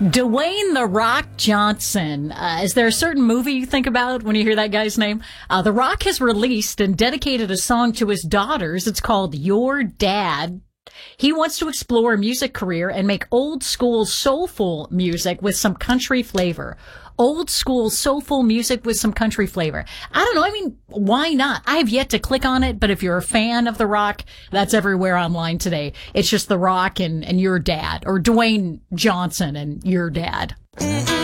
Dwayne "The Rock" Johnson. Is there a certain movie you think about when you hear that guy's name? The Rock has released and dedicated a song to his daughters. It's called Your Dad. He wants to explore a music career and make old school soulful music with some country flavor. Old school soulful music with some country flavor. I don't know. I mean, why not? I have yet to click on it, but if you're a fan of The Rock, that's everywhere online today. It's just The Rock and Your Dad, or Dwayne Johnson and Your Dad.